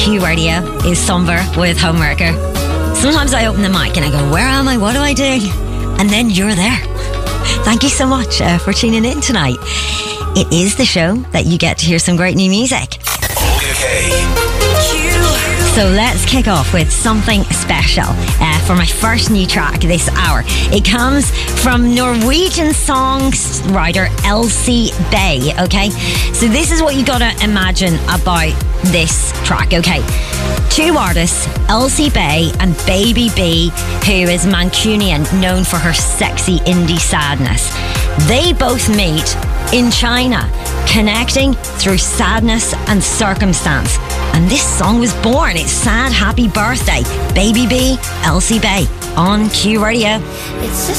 Q Radio is Somber with Homewrecker. Sometimes I open the mic and I go, where am I? What am I doing? And then you're there. Thank you so much for tuning in tonight. It is the show that you get to hear some great new music. Okay. So let's kick off with something special for my first new track this hour. It comes from Norwegian songwriter Elsie Bay, okay? So this is what you gotta imagine about this track, okay? Two artists, Elsie Bay and Baby B, who is Mancunian, known for her sexy indie sadness. They both meet in China, connecting through sadness and circumstance. And this song was born. It's Sad Happy Birthday, Baby B, Elsie Bay, on Q Radio. It's a